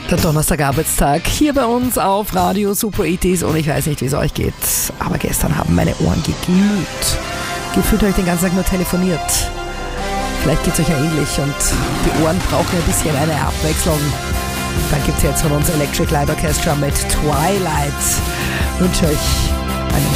Der Donnerstagarbeitstag hier bei uns auf Radio Super 80s und ich weiß nicht, wie es euch geht, aber gestern haben meine Ohren geglüht. Gefühlt habe ich den ganzen Tag nur telefoniert. Vielleicht geht es euch ja ähnlich und die Ohren brauchen ein bisschen eine Abwechslung. Dann gibt es jetzt von uns Electric Light Orchestra mit Twilight. Ich wünsche euch